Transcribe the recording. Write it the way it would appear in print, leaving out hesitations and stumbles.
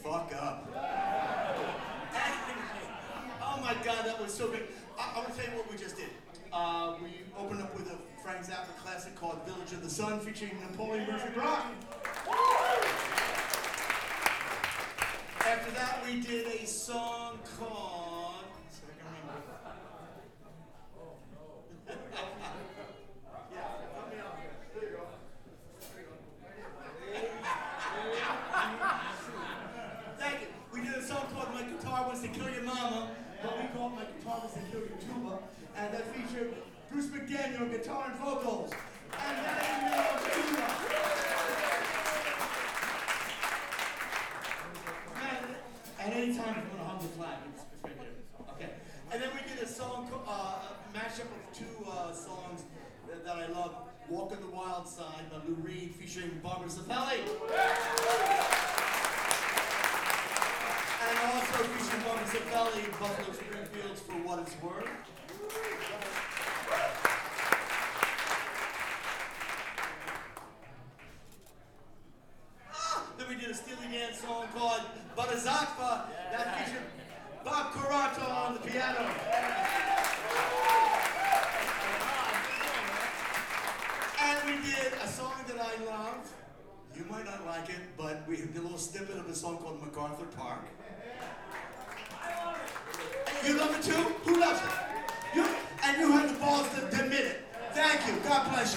fuck up. Oh my God, that was so good. I want to tell you what we just did. We opened up with a Frank Zappa classic called Village of the Sun featuring Napoleon Murphy Brock. After that, we did a song called... see if I can remember. Yeah, help me out. There you go. Thank you. We did a song called My Guitar Wants to Kill Your Mama, but we called My Guitar Wants to Kill Your Tuba, and that featured Bruce McDaniel on guitar and vocals. And then tuba. And anytime you want to hug the flag, it's right there. Okay. And then we did a song, a mashup of two songs that I love. Walk on the Wild Side by Lou Reed featuring Barbara Zapelli. And also featuring Barbara Zapelli, Buffalo Springfield's For What It's Worth. Then we did a Steely Dan song called Badazakba that featured Bob Corato on the piano. And we did a song that I love. You might not like it, but we did a little snippet of a song called MacArthur Park. You love it too? Who loves it? You? And you have the balls to admit it. Thank you. God bless you.